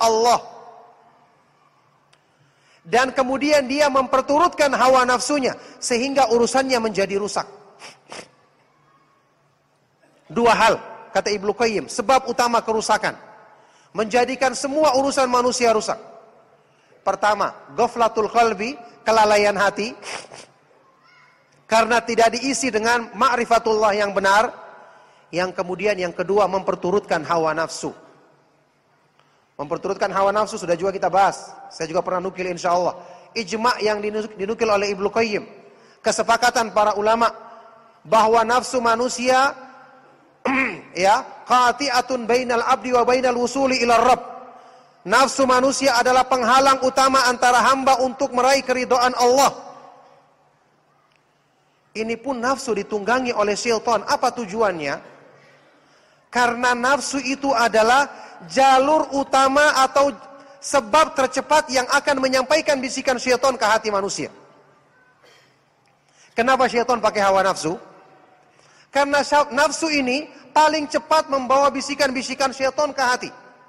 Allah. Dan kemudian dia memperturutkan hawa nafsunya sehingga urusannya menjadi rusak. Dua hal, kata Ibnu Qayyim, sebab utama kerusakan, menjadikan semua urusan manusia rusak. Pertama, ghaflatul qalbi, kelalaian hati, karena tidak diisi dengan ma'rifatullah yang benar. Yang kemudian yang kedua, memperturutkan hawa nafsu. Memperturutkan hawa nafsu sudah juga kita bahas. Saya juga pernah nukil insyaallah. Ijma' yang dinukil oleh Ibnu Qayyim, kesepakatan para ulama bahwa nafsu manusia ya, qati'atun bainal abdi wa bainal wusuli ila Rabb. Nafsu manusia adalah penghalang utama antara hamba untuk meraih keridhaan Allah. Ini pun nafsu ditunggangi oleh syaitan. Apa tujuannya? Karena nafsu itu adalah jalur utama atau sebab tercepat yang akan menyampaikan bisikan syaitan ke hati manusia. Kenapa syaitan pakai hawa nafsu? Karena nafsu ini paling cepat membawa bisikan-bisikan syaitan ke hati.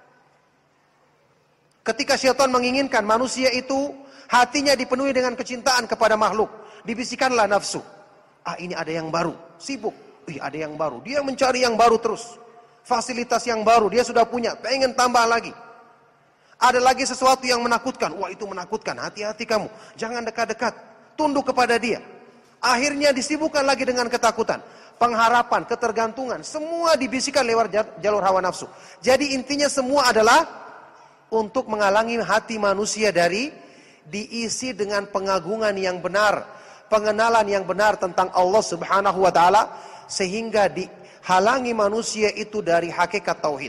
Ketika syaitan menginginkan manusia itu hatinya dipenuhi dengan kecintaan kepada makhluk, dibisikanlah nafsu. Ah, ini ada yang baru, sibuk. Ada yang baru, dia mencari yang baru terus. Fasilitas yang baru, dia sudah punya, pengen tambah lagi. Ada lagi sesuatu yang menakutkan. Wah, itu menakutkan, hati-hati kamu. Jangan dekat-dekat, tunduk kepada dia. Akhirnya disibukkan lagi dengan ketakutan, pengharapan, ketergantungan. Semua dibisikkan lewat jalur hawa nafsu. Jadi intinya semua adalah untuk menghalangi hati manusia dari diisi dengan pengagungan yang benar, pengenalan yang benar tentang Allah Subhanahu wa taala, sehingga dihalangi manusia itu dari hakikat tauhid.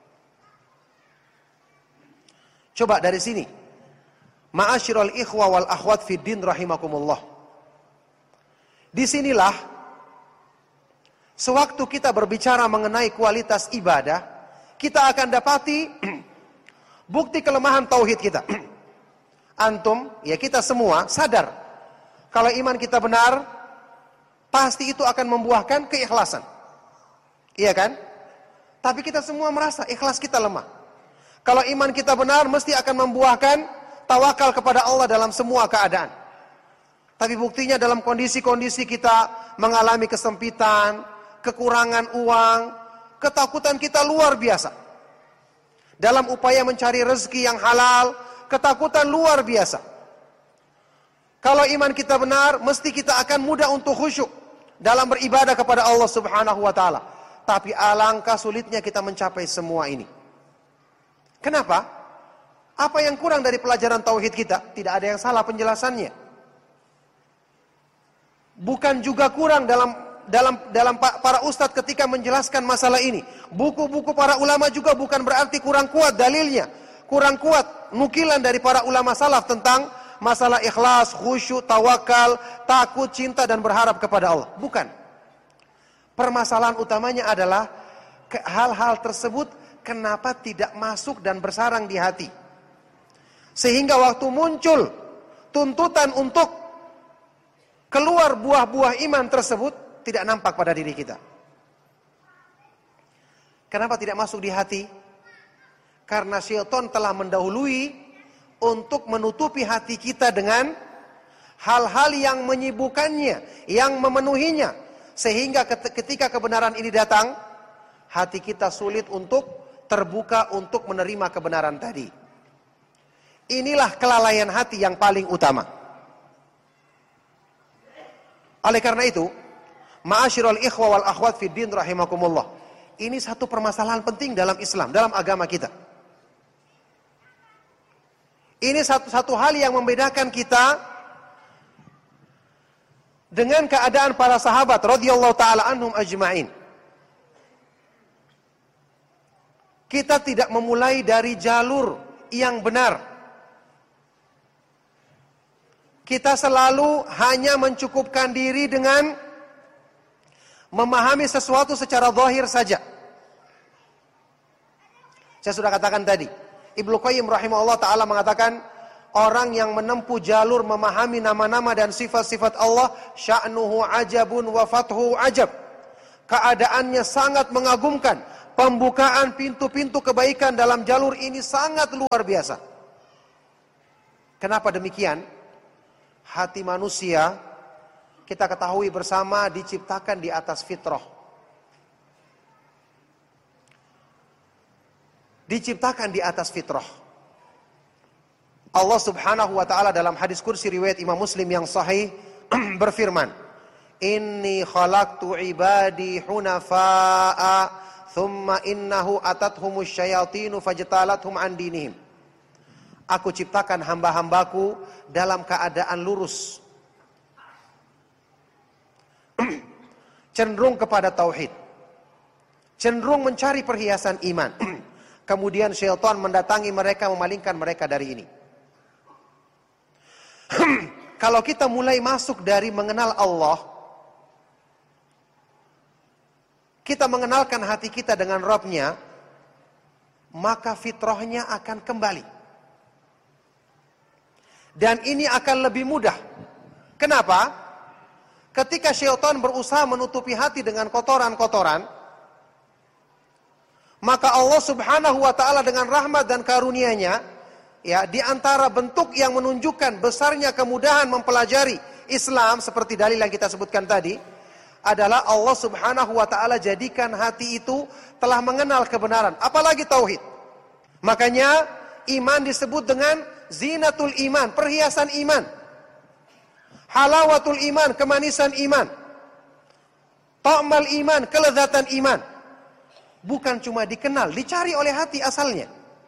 Coba dari sini, ma'asyiral ikhwa wal akhwat fid din rahimakumullah. Disinilah sewaktu kita berbicara mengenai kualitas ibadah, kita akan dapati bukti kelemahan tauhid kita. Antum, ya kita semua sadar kalau iman kita benar, pasti itu akan membuahkan keikhlasan. Iya kan? Tapi kita semua merasa ikhlas kita lemah. Kalau iman kita benar, mesti akan membuahkan tawakal kepada Allah dalam semua keadaan. Tapi buktinya dalam kondisi-kondisi kita mengalami kesempitan, kekurangan uang, ketakutan kita luar biasa. Dalam upaya mencari rezeki yang halal, ketakutan luar biasa. Kalau iman kita benar, mesti kita akan mudah untuk khusyuk dalam beribadah kepada Allah Subhanahu wa taala. Tapi alangkah sulitnya kita mencapai semua ini. Kenapa? Apa yang kurang dari pelajaran tauhid kita? Tidak ada yang salah penjelasannya. Bukan juga kurang dalam para ustadz ketika menjelaskan masalah ini. Buku-buku para ulama juga bukan berarti kurang kuat dalilnya. Kurang kuat nukilan dari para ulama salaf tentang masalah ikhlas, khusyuk, tawakal, takut, cinta dan berharap kepada Allah. Bukan. Permasalahan utamanya adalah hal-hal tersebut kenapa tidak masuk dan bersarang di hati. Sehingga waktu muncul tuntutan untuk keluar buah-buah iman tersebut tidak nampak pada diri kita. Kenapa tidak masuk di hati? Karena syaitan telah mendahului untuk menutupi hati kita dengan hal-hal yang menyibukkannya, yang memenuhinya. Sehingga ketika kebenaran ini datang, hati kita sulit untuk terbuka untuk menerima kebenaran tadi. Inilah kelalaian hati yang paling utama. Oleh karena itu, ma'asyiral ikhwa wal akhwat fid din rahimakumullah. Ini satu permasalahan penting dalam Islam, dalam agama kita. Ini satu hal yang membedakan kita dengan keadaan para sahabat radhiyallahu taala anhum ajma'in. Kita tidak memulai dari jalur yang benar. Kita selalu hanya mencukupkan diri dengan memahami sesuatu secara zahir saja. Saya sudah katakan tadi, Ibnu Qayyim rahimahullah taala mengatakan, orang yang menempuh jalur memahami nama-nama dan sifat-sifat Allah, sya'nuhu ajabun wa fathu ajab. Keadaannya sangat mengagumkan, Pembukaan pintu-pintu kebaikan dalam jalur ini sangat luar biasa. Kenapa demikian? Hati manusia, kita ketahui bersama, diciptakan di atas fitrah. Diciptakan di atas fitrah. Allah Subhanahu wa ta'ala dalam hadis kursi riwayat Imam Muslim yang sahih berfirman, "Inni khalaqtu ibadi hunafa'a thumma innahu atathumus syayatinu fajtalathum an dinihim." Aku ciptakan hamba-hambaku dalam keadaan lurus, cenderung kepada tauhid, cenderung mencari perhiasan iman. Kemudian syaitan mendatangi mereka, memalingkan mereka dari ini. Kalau kita mulai masuk dari mengenal Allah, kita mengenalkan hati kita dengan Rabb-Nya, maka fitrahnya akan kembali. Dan ini akan lebih mudah. Kenapa? Ketika syaitan berusaha menutupi hati dengan kotoran-kotoran, maka Allah Subhanahu wa ta'ala dengan rahmat dan karunia-Nya, ya, di antara bentuk yang menunjukkan besarnya kemudahan mempelajari Islam seperti dalil yang kita sebutkan tadi, adalah Allah Subhanahu wa ta'ala jadikan hati itu telah mengenal kebenaran, apalagi tauhid. Makanya iman disebut dengan zinatul iman, perhiasan iman. Halawatul iman, kemanisan iman. Ta'mal iman, kelezatan iman. Bukan cuma dikenal, dicari oleh hati asalnya.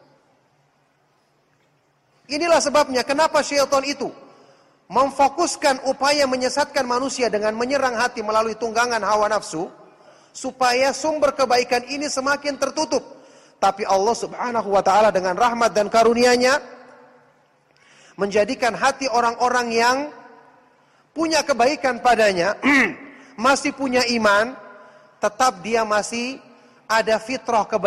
Inilah sebabnya kenapa syaitan itu memfokuskan upaya menyesatkan manusia dengan menyerang hati melalui tunggangan hawa nafsu, supaya sumber kebaikan ini semakin tertutup. Tapi Allah Subhanahu wa ta'ala dengan rahmat dan karunia-Nya menjadikan hati orang-orang yang punya kebaikan padanya, masih punya iman, tetap dia masih ada fitrah kebaikan.